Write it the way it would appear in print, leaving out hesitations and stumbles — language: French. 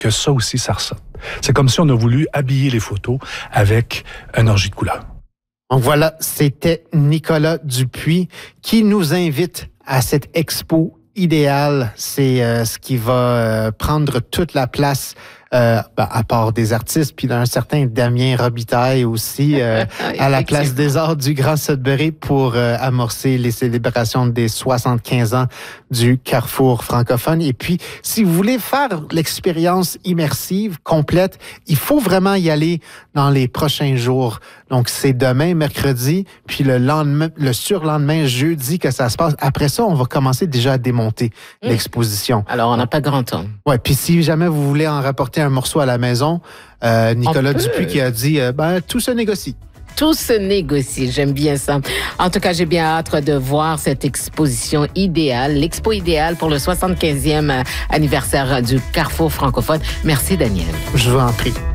que ça aussi, ça ressorte. C'est comme si on a voulu habiller les photos avec une orgie de couleurs. Donc voilà, c'était Nicolas Dupuis qui nous invite à cette expo idéale. C'est ce qui va prendre toute la place à part des artistes, puis d'un certain Damien Robitaille aussi, à la place des Arts du Grand Sudbury pour amorcer les célébrations des 75 ans du Carrefour francophone. Et puis, si vous voulez faire l'expérience immersive, complète, il faut vraiment y aller dans les prochains jours. Donc, c'est demain, mercredi, puis le surlendemain, jeudi, que ça se passe. Après ça, on va commencer déjà à démonter l'exposition. Alors, on n'a pas grand temps. Ouais, puis si jamais vous voulez en rapporter un morceau à la maison, Nicolas Dupuis qui a dit, tout se négocie. Tout se négocie, j'aime bien ça. En tout cas, j'ai bien hâte de voir cette exposition idéale, l'expo idéale pour le 75e anniversaire du Carrefour francophone. Merci, Daniel. Je vous en prie.